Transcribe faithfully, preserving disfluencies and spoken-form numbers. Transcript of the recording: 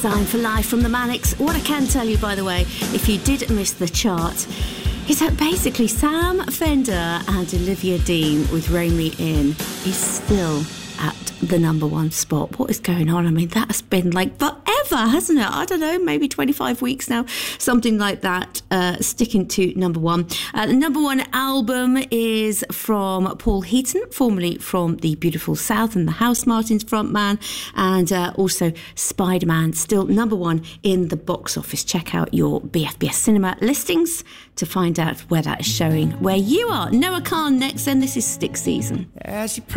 Designed for Life from the Manics. What I can tell you, by the way, if you did miss the chart, is that basically Sam Fender and Olivia Dean with Rein Me In is still at the number one spot. What is going on? I mean, that's been like forever, hasn't it? I don't know, maybe twenty-five weeks now, something like that, uh, sticking to number one. Uh, the number one album is from Paul Heaton, formerly from the Beautiful South and the Housemartins frontman, and uh, also Spider-Man, still number one in the box office. Check out your B F B S Cinema listings to find out where that is showing where you are. Noah Khan next, and this is Stick Season. As you